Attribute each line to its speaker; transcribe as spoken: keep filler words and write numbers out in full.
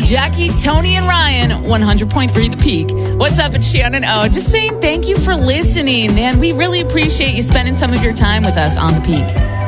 Speaker 1: Jackie, Tony, and Ryan, one hundred point three The Peak. What's up? It's Shannon O. Just saying thank you for listening, man. We really appreciate you spending some of your time with us on The Peak.